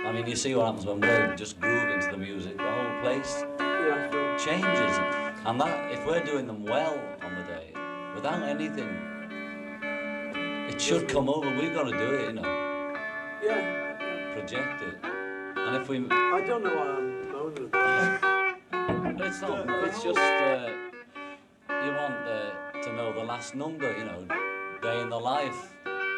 I mean, you see what happens when we're just grooving to the music, the whole place Yeah, sure. changes. And that, if we're doing them well on the day, without anything, it should come over. We've got to do it, you know, Yeah. project it. And if we... I don't know why I'm moaning about It's not, it's just, you want to know the last number, you know, day in the life.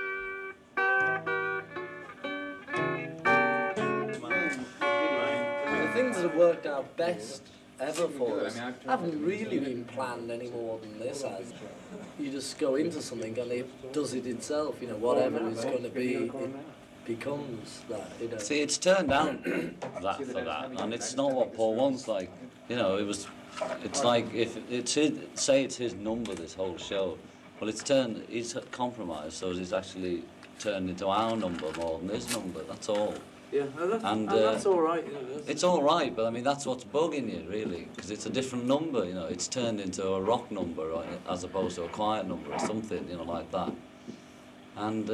The things that have worked out best ever for us haven't really been planned any more than this has. You just go into something and it does it itself, you know, whatever it's going to be, it becomes that, you know. See, it's turned out that for that, and it's not what Paul wants, like, you know, it's like if it's his, say it's his number, this whole show, well, he's compromised, so it's actually turned into our number more than his number, that's all. Yeah, and that's all right. You know, it's all right, but I mean, that's what's bugging you, really, because it's a different number, you know, it's turned into a rock number, right, as opposed to a quiet number or something, you know, like that. And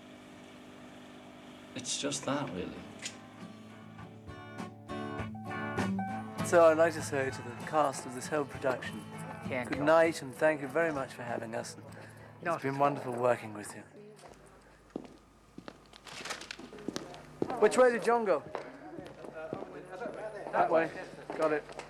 it's just that, really. So I'd like to say to the cast of this whole production, good night and thank you very much for having us. It's been wonderful working with you. Which way did John go? That way. Got it.